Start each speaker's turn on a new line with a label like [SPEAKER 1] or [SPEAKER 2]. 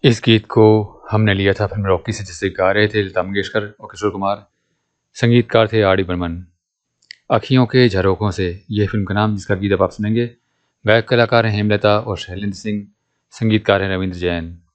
[SPEAKER 1] इस गीत को हमने लिया था फिल्म रॉकी से, जिसे गा रहे थे लता मंगेशकर और किशोर कुमार। संगीतकार थे आर डी बर्मन। अखियों के झरोखों से यह फिल्म का नाम, जिसका गीत अब आप सुनेंगे। गायक कलाकार हैं हेमलता और शैलेंद्र सिंह। संगीतकार हैं रविंद्र जैन।